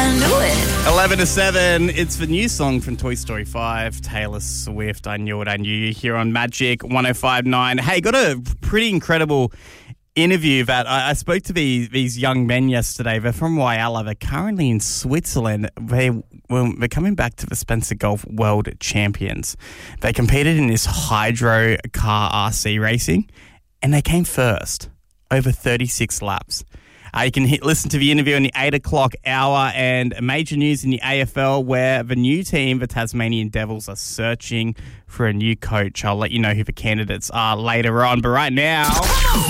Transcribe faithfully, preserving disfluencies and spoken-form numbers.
and do it. eleven to seven, it's the new song from Toy Story five, Taylor Swift, I Knew It, I Knew You, here on Magic one oh five point nine. Hey, got a pretty incredible interview that I, I spoke to the, these young men yesterday. They're from Whyalla. They're currently in Switzerland. They, well, they're coming back to the Spencer Golf World Champions. They competed in this hydro car R C racing, and they came first over thirty-six laps. Uh, you can hit, listen to the interview in the eight o'clock hour, and major news in the A F L where the new team, the Tasmanian Devils, are searching for a new coach. I'll let you know who the candidates are later on. But right now...